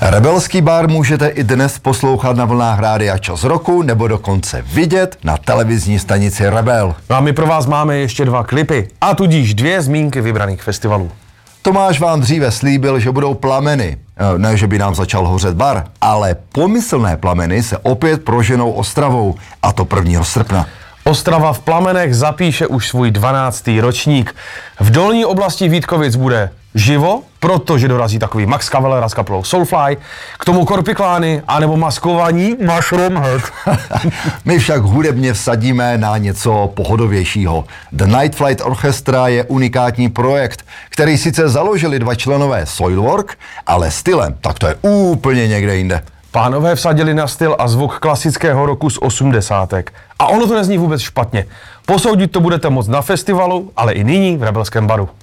Rebelský bar můžete i dnes poslouchat na vlnách Rádia Čas roku nebo dokonce vidět na televizní stanici Rebel. No a my pro vás máme ještě 2 klipy a tudíž 2 zmínky vybraných festivalů. Tomáš vám dříve slíbil, že budou plameny. Ne, že by nám začal hořet bar, ale pomyslné plameny se opět proženou Ostravou, a to 1. srpna. Ostrava v plamenech zapíše už svůj 12. ročník. V dolní oblasti Vítkovic bude živo, protože dorazí takový Max Cavalera s kapelou Soulfly, k tomu Korpiklány, anebo maskovaní Mushroom Head. My však hudebně vsadíme na něco pohodovějšího. The Night Flight Orchestra je unikátní projekt, který sice založili 2 členové Soilwork, ale stylem tak to je úplně někde jinde. Pánové vsadili na styl a zvuk klasického roku z 80. A ono to nezní vůbec špatně. Posoudit to budete moct na festivalu, ale i nyní v Rebelském baru.